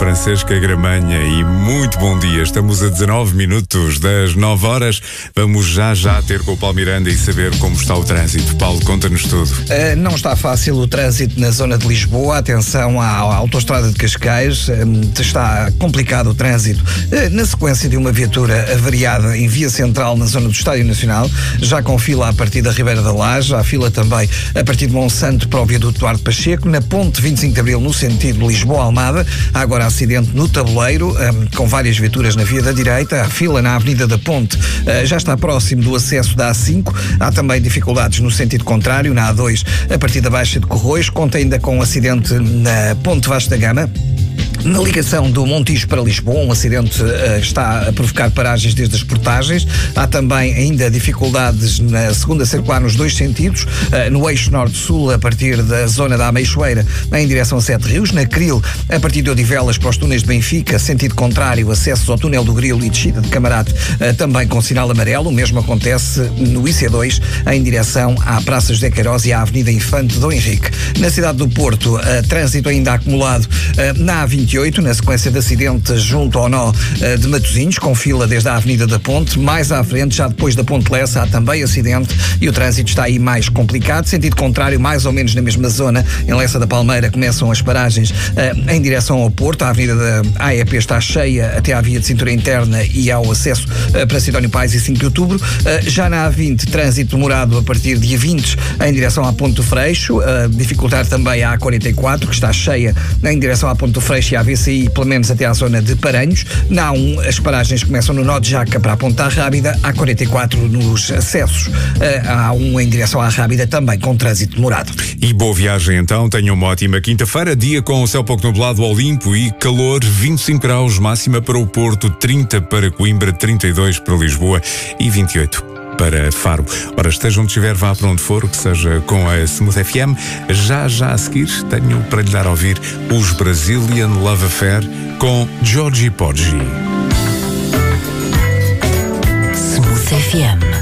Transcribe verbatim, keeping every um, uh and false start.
Francesca Gramanha e muito bom dia. Estamos a dezanove minutos das nove horas. Vamos já já ter com o Paulo Miranda e saber como está o trânsito. Paulo, conta-nos tudo. Uh, não está fácil o trânsito na zona de Lisboa. Atenção à, à autoestrada de Cascais. Uh, está complicado o trânsito uh, na sequência de uma viatura avariada em via central na zona do Estádio Nacional, já com fila a partir da Ribeira da Laje. Há fila também a partir de Monsanto para o viaduto Duarte Pacheco. Na ponte vinte e cinco de Abril, no sentido Lisboa-Almada, há agora acidente no tabuleiro, um, com várias viaturas na via da direita. A fila na Avenida da Ponte uh, já está próximo do acesso da A cinco. Há também dificuldades no sentido contrário, na A dois, a partir da Baixa de Corroios. Conta ainda com um acidente na Ponte Vasco da Gama. Na ligação do Montijo para Lisboa, um acidente uh, está a provocar paragens desde as portagens. Há também ainda dificuldades na segunda circular nos dois sentidos, uh, no eixo norte-sul, a partir da zona da Ameixoeira, em direção a Sete Rios. Na Cril, a partir de Odivelas para os túneis de Benfica, sentido contrário, acessos ao túnel do Grilo e descida de Camarate, uh, também com sinal amarelo. O mesmo acontece no I C dois, em direção à Praça José Queiroz e à Avenida Infante Dom Henrique. Na cidade do Porto, uh, trânsito ainda acumulado uh, na A vinte e oito, na sequência de acidente junto ao nó uh, de Matosinhos, com fila desde a Avenida da Ponte. Mais à frente, já depois da Ponte Lessa, há também acidente e o trânsito está aí mais complicado. Sentido contrário, mais ou menos na mesma zona, em Lessa da Palmeira, começam as paragens uh, em direção ao Porto. A Avenida da A E P está cheia até à via de cintura interna e ao acesso uh, para Sidónio Pais e cinco de outubro. Uh, já na A vinte, trânsito demorado a partir de A vinte em direção à Ponte do Freixo. Uh, dificultar também a A quarenta e quatro, que está cheia em direção à Ponte do Freixo e à V C I, pelo menos até à zona de Paranhos. Na A um, as paragens começam no nó de Jaca para a Ponta Rábida. A quarenta e quatro nos acessos a A um em direção à Rábida, também com trânsito demorado. E boa viagem então, tenham uma ótima quinta-feira, dia com o céu pouco nublado ao limpo e calor, vinte e cinco graus, máxima para o Porto, trinta para Coimbra, trinta e dois para Lisboa e vinte e oito para Faro. Ora, esteja onde estiver, vá para onde for, que seja com a Smooth F M. Já, já a seguir, tenho para lhe dar a ouvir os Brazilian Love Affair com Georgie Porgy. Smooth F M.